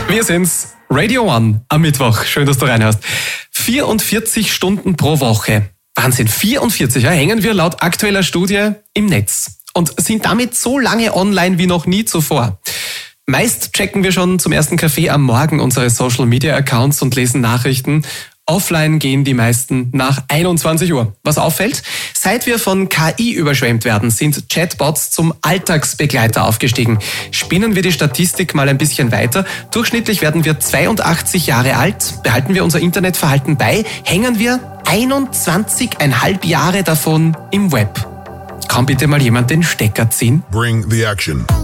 Wir sind's, Radio One am Mittwoch. Schön, dass du reinhörst. 44 Stunden pro Woche. Wahnsinn, 44, ja, hängen wir laut aktueller Studie im Netz und sind damit so lange online wie noch nie zuvor. Meist checken wir schon zum ersten Kaffee am Morgen unsere Social-Media-Accounts und lesen Nachrichten. Offline gehen die meisten nach 21 Uhr. Was auffällt? Seit wir von KI überschwemmt werden, sind Chatbots zum Alltagsbegleiter aufgestiegen. Spinnen wir die Statistik mal ein bisschen weiter. Durchschnittlich werden wir 82 Jahre alt. Behalten wir unser Internetverhalten bei, hängen wir 21,5 Jahre davon im Web. Kann bitte mal jemand den Stecker ziehen? Bring the action.